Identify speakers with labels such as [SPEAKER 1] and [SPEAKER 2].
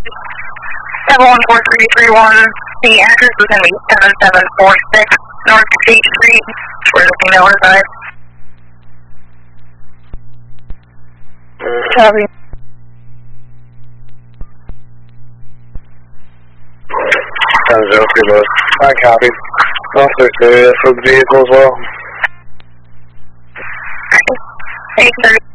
[SPEAKER 1] 714-331, the address is going to be 7746 North State Street, where the female resides. Copy.
[SPEAKER 2] 10-0, I copied. Officer for the vehicle as well.
[SPEAKER 1] Hey, sir.